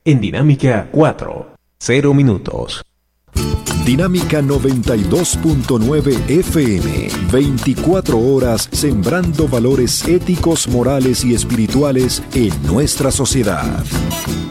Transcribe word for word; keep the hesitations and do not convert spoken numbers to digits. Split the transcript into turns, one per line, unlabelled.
En Dinámica cuatro, cero minutos.
Dinámica noventa y dos punto nueve F M, veinticuatro horas sembrando valores éticos, morales y espirituales en nuestra sociedad.